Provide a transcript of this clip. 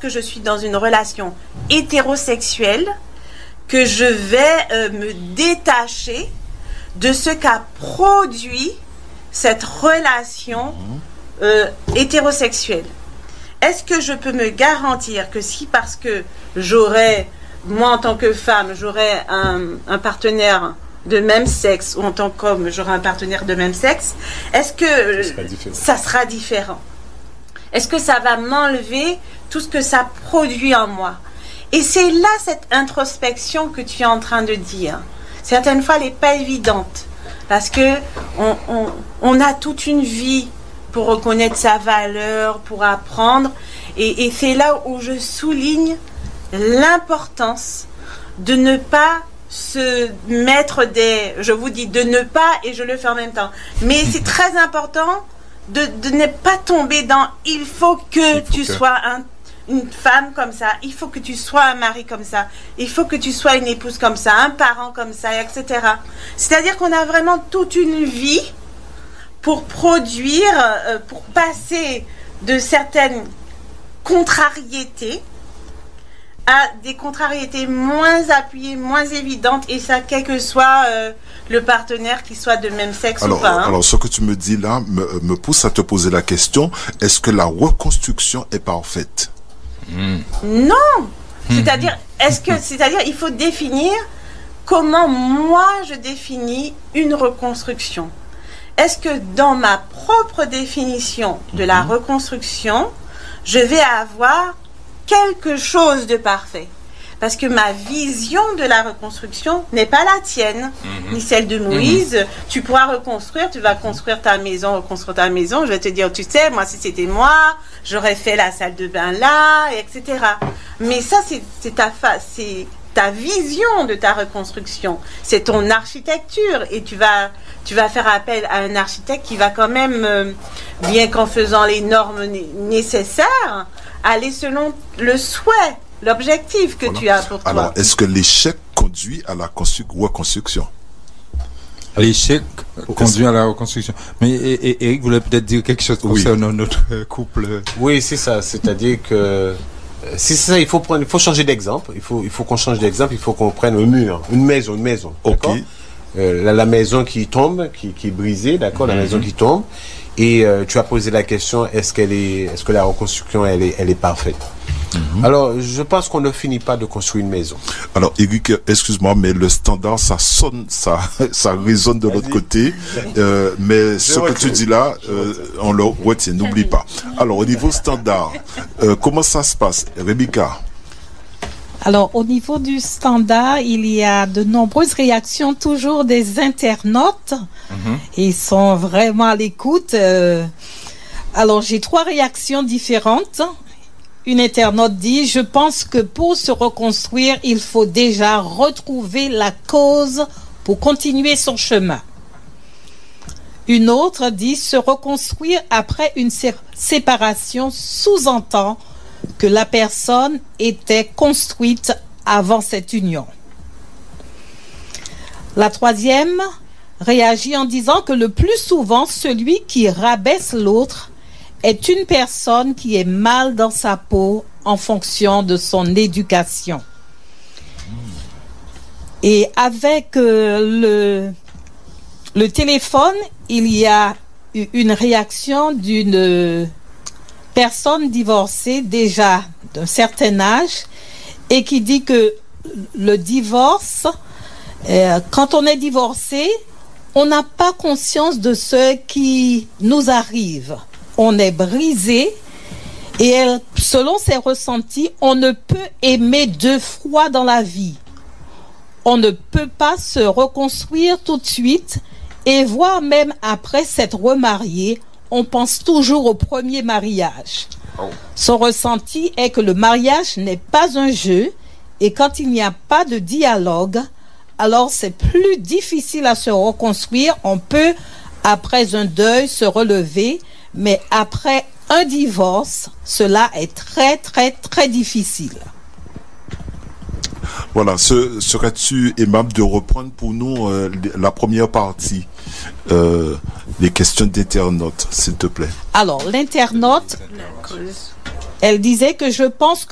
que je suis dans une relation hétérosexuelle que je vais me détacher de ce qu'a produit cette relation hétérosexuelle. Est-ce que je peux me garantir que si parce que moi en tant que femme, j'aurais un partenaire de même sexe, ou en tant qu'homme, j'aurai un partenaire de même sexe, est-ce que ça sera différent? Est-ce que ça va m'enlever tout ce que ça produit en moi? Et c'est là cette introspection que tu es en train de dire. Certaines fois, elle n'est pas évidente, parce que on a toute une vie pour reconnaître sa valeur, pour apprendre, et c'est là où je souligne l'importance de ne pas se mettre je vous dis de ne pas, et je le fais en même temps, mais c'est très important de ne pas tomber dans il faut que tu sois une femme comme ça, il faut que tu sois un mari comme ça, il faut que tu sois une épouse comme ça, un parent comme ça, etc. C'est-à-dire qu'on a vraiment toute une vie pour produire, pour passer de certaines contrariétés à des contrariétés moins appuyées, moins évidentes, et ça, quel que soit le partenaire, qui soit de même sexe ou pas. Alors, ce que tu me dis là me pousse à te poser la question, est-ce que la reconstruction est parfaite? Non. C'est-à-dire, il faut définir comment moi je définis une reconstruction. Est-ce que dans ma propre définition de la reconstruction, je vais avoir quelque chose de parfait? Parce que ma vision de la reconstruction n'est pas la tienne, ni celle de Moïse. Tu pourras reconstruire, tu vas construire ta maison, reconstruire ta maison. Je vais te dire, tu sais, moi, si c'était moi, j'aurais fait la salle de bain là, etc. Mais ça, c'est ta vision de ta reconstruction. C'est ton architecture. Et tu vas faire appel à un architecte qui va quand même, bien qu'en faisant les normes nécessaires, aller selon le souhait, l'objectif que tu as pour toi. Alors, est-ce que l'échec conduit à la reconstruction? L'échec conduit à la reconstruction. Mais Eric voulait peut-être dire quelque chose concernant notre couple. Oui, c'est ça. C'est-à-dire que c'est ça. Il faut changer d'exemple. Il faut qu'on change d'exemple. Il faut qu'on prenne un mur, une maison. Ok. La maison qui tombe, qui est brisée, d'accord. La maison qui tombe. Et tu as posé la question, est-ce que la reconstruction elle est parfaite? Alors, je pense qu'on ne finit pas de construire une maison. Alors, Eric, excuse-moi, mais le standard, ça sonne, ça résonne de l'autre côté. Mais ce que tu dis là, on le retient, n'oublie pas. Alors, au niveau standard, comment ça se passe, Rebecca? Alors, au niveau du standard, il y a de nombreuses réactions, toujours des internautes. Ils sont vraiment à l'écoute. Alors, j'ai 3 réactions différentes. Une internaute dit « Je pense que pour se reconstruire, il faut déjà retrouver la cause pour continuer son chemin. » Une autre dit « Se reconstruire après une séparation sous-entend que la personne était construite avant cette union. » La troisième réagit en disant que le plus souvent, celui qui rabaisse l'autre est une personne qui est mal dans sa peau en fonction de son éducation. Et avec le téléphone, il y a eu une réaction d'une personne divorcée déjà d'un certain âge et qui dit que le divorce, quand on est divorcé, on n'a pas conscience de ce qui nous arrive. On est brisé et selon ses ressentis, on ne peut aimer 2 fois dans la vie. On ne peut pas se reconstruire tout de suite et voire même après s'être remarié, on pense toujours au premier mariage. Son ressenti est que le mariage n'est pas un jeu et quand il n'y a pas de dialogue, alors c'est plus difficile à se reconstruire. On peut, après un deuil, se relever, mais après un divorce, cela est très, très, très difficile. Voilà, serais-tu aimable de reprendre pour nous la première partie, les questions d'internautes, s'il te plaît? Alors, l'internaute, elle disait que je pense que